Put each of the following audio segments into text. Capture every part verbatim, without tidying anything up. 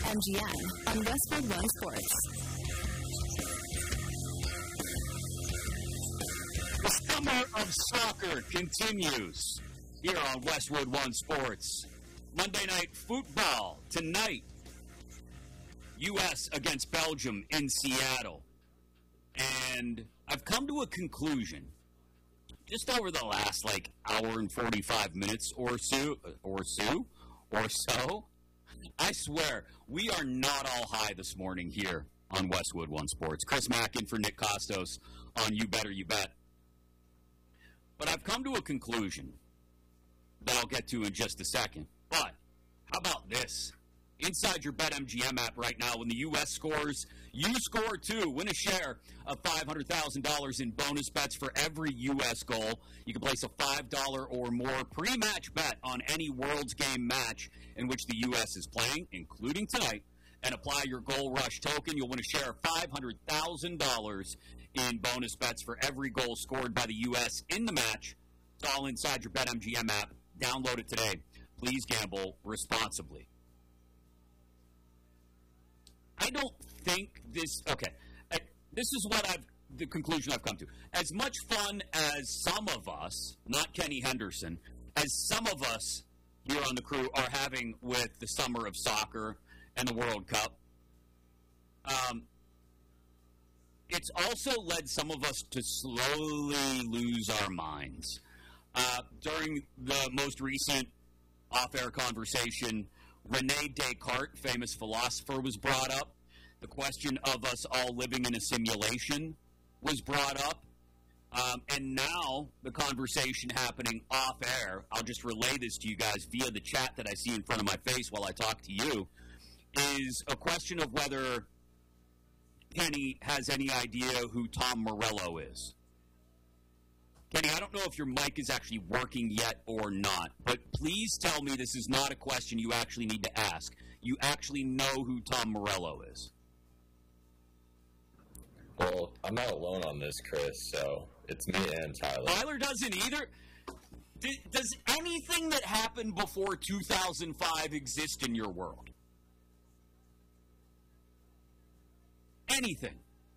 BetMGM on Westwood One Sports. The summer of soccer continues here on Westwood One Sports. Monday night football tonight. U S against Belgium in Seattle. And I've come to a conclusion just over the last like hour and forty-five minutes or so, or so, or so. I swear, we are not all high this morning here on Westwood One Sports. Chris Mackin for Nick Costos on You Better You Bet. But I've come to a conclusion that I'll get to in just a second. But how about this? Inside your BetMGM app right now, when the U S scores, you score too. Win a share of five hundred thousand dollars in bonus bets for every U S goal. You can place a five dollars or more pre-match bet on any World's Game match in which the U S is playing, including tonight, and apply your Goal Rush token. You'll win a share of five hundred thousand dollars in bonus bets for every goal scored by the U S in the match. It's all inside your BetMGM app. Download it today. Please gamble responsibly. I don't think this, okay, I, this is what I've, the conclusion I've come to. As much fun as some of us, not Kenny Henderson, as some of us here on the crew are having with the summer of soccer and the World Cup, um, it's also led some of us to slowly lose our minds. Uh, during the most recent off-air conversation, Rene Descartes, famous philosopher, was brought up. The question of us all living in a simulation was brought up. Um, and now the conversation happening off-air, I'll just relay this to you guys via the chat that I see in front of my face while I talk to you, is a question of whether Kenny has any idea who Tom Morello is. Kenny, I don't know if your mic is actually working yet or not, but please tell me this is not a question you actually need to ask. You actually know who Tom Morello is. Well, I'm not alone on this, Chris, so it's me and Tyler. Tyler doesn't either? D- does anything that happened before two thousand five exist in your world? Anything?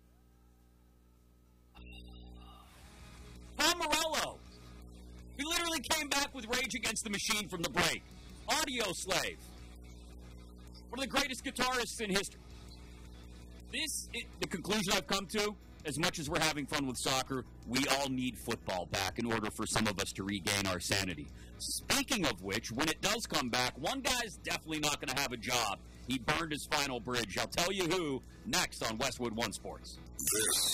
Tom Morello. He literally came back with Rage Against the Machine from the break. Audio Slave. One of the greatest guitarists in history. This, it, the conclusion I've come to, as much as we're having fun with soccer, we all need football back in order for some of us to regain our sanity. Speaking of which, when it does come back, one guy's definitely not going to have a job. He burned his final bridge. I'll tell you who next on Westwood One Sports.